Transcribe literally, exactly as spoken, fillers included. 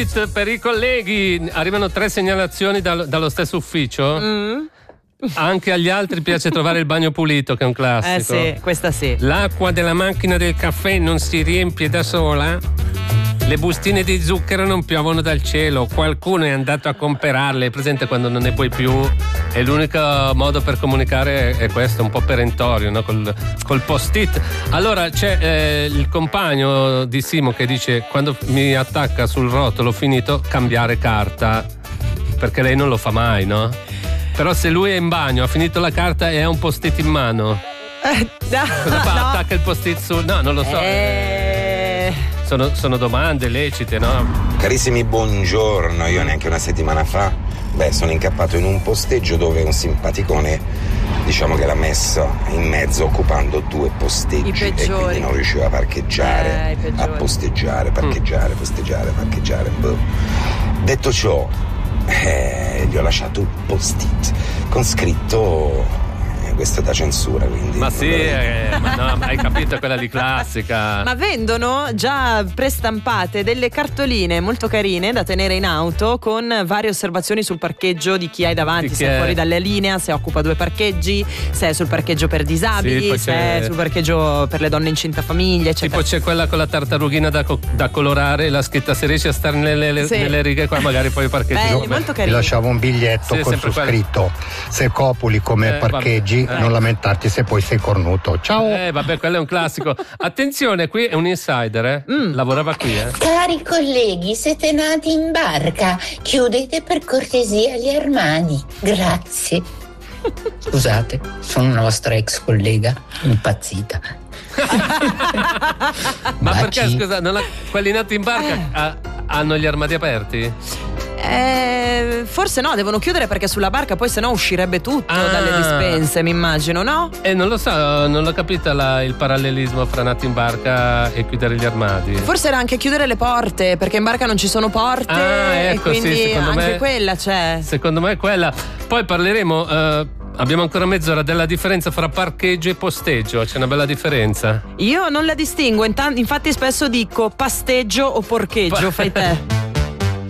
post-it per i colleghi. Arrivano tre segnalazioni dal, dallo stesso ufficio. Mm. Anche agli altri piace trovare il bagno pulito, che è un classico. Eh sì, questa sì. L'acqua della macchina del caffè non si riempie da sola. Le bustine di zucchero non piovono dal cielo. Qualcuno è andato a comperarle. È presente quando non ne puoi più? E l'unico modo per comunicare è questo, un po' perentorio, no? Col, col post-it. Allora c'è eh, il compagno di Simo che dice: quando mi attacca sul rotolo finito, cambiare carta. Perché lei non lo fa mai, no? Però se lui è in bagno, ha finito la carta e ha un post-it in mano, eh, no, cosa fa? No. Attacca il post-it su... No, non lo so. Eh... Sono, sono domande lecite, no? Carissimi, buongiorno. Io neanche una settimana fa, beh, sono incappato in un posteggio dove un simpaticone, diciamo che l'ha messo in mezzo occupando due posteggi e quindi non riusciva a parcheggiare, eh, a posteggiare, parcheggiare, mm. posteggiare, parcheggiare. Boh. Detto ciò, Eh, gli ho lasciato un post-it con scritto eh, questo è da censura, quindi ma sì, eh, ma no, hai capito, quella di classica. Ma vendono già prestampate delle cartoline molto carine da tenere in auto con varie osservazioni sul parcheggio di chi hai davanti, di se è è... fuori dalla linea, se occupa due parcheggi, se è sul parcheggio per disabili, sì, se c'è... è sul parcheggio per le donne incinta famiglia, eccetera. Tipo c'è quella con la tartarughina da, co- da colorare, la scritta: se riesci a stare nelle, sì. nelle righe qua magari poi parcheggi. Belli, molto carini. Ti lasciavo un biglietto sì, con su scritto: se copuli come eh, parcheggi eh. non lamentarti se poi sei cornuto. Ciao. Eh vabbè, quello è un classico. Attenzione, qui è un insider, eh? Mm. Lavorava qui, eh. Cari colleghi, siete nati in barca, chiudete per cortesia gli armadi, grazie. Scusate, sono una vostra ex collega impazzita. Ma perché, scusa, non ha, quelli nati in barca ha, hanno gli armadi aperti? Eh, forse no, devono chiudere perché sulla barca poi sennò uscirebbe tutto ah. dalle dispense, mi immagino, no? Eh, non lo so, non l'ho capita la, il parallelismo fra nati in barca e chiudere gli armadi. Forse era anche chiudere le porte, perché in barca non ci sono porte, ah, ecco, e quindi sì, secondo anche me, quella c'è. Secondo me è quella. Poi parleremo, eh, abbiamo ancora mezz'ora, della differenza fra parcheggio e posteggio. C'è una bella differenza. Io non la distingo, infatti spesso dico pasteggio o porcheggio, fai te.